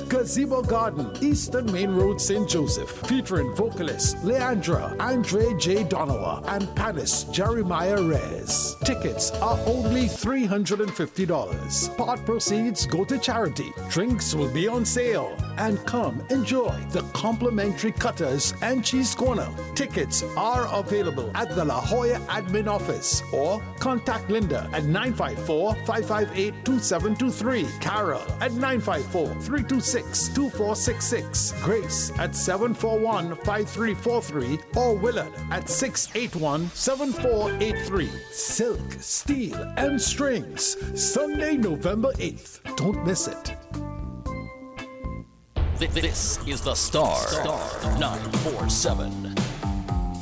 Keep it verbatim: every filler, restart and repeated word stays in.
Gazebo Garden, Eastern Main Road, Saint Joseph. Featuring vocalists Leandra, Andre J. Donowa, and Panis Jeremiah Reyes. Tickets are only three hundred fifty dollars. Part proceeds go to charity. Drinks will be on sale. And come enjoy the complimentary cutters and cheese corner. Tickets are available at the La Jolla admin office or contact Linda at nine five four, five five eight, two seven two three. Carol at nine five four, three two six, two four six six. Grace at seven four one, five three four three or Willard at six eight one, seven four eight three. Silk, Steel, and Strings. Sunday, November eighth. Don't miss it. This is the Star, Star nine four seven.